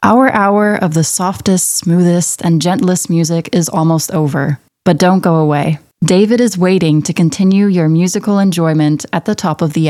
Our hour of the softest, smoothest, and gentlest music is almost over. But don't go away. David is waiting to continue your musical enjoyment at the top of the